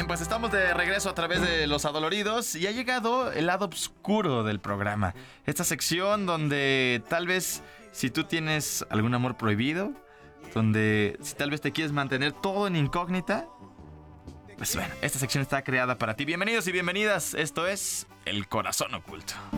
Bien, pues estamos de regreso a través de Los Adoloridos y ha llegado el lado oscuro del programa. Esta sección donde tal vez si tú tienes algún amor prohibido, donde si tal vez te quieres mantener todo en incógnita, pues bueno, esta sección está creada para ti. Bienvenidos y bienvenidas, esto es El Corazón Oculto.